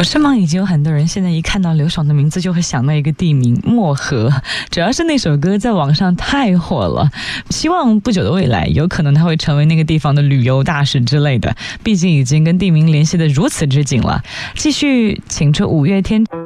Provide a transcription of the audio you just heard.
不是吗？已经有很多人现在一看到刘爽的名字就会想到一个地名漠河，主要是那首歌在网上太火了，希望不久的未来有可能他会成为那个地方的旅游大使之类的，毕竟已经跟地名联系的如此之紧了。继续请出五月天。